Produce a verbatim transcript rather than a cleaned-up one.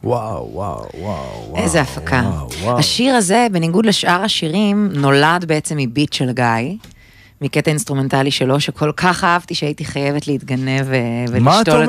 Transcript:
וואו, וואו, וואו. איזה הפקה. וואו, וואו. השיר הזה, בניגוד לשאר השירים, נולד בעצם מביט של גיא, מקטע אינסטרומנטלי שלו, שכל כך אהבתי שהייתי חייבת להתגנב ולשתול את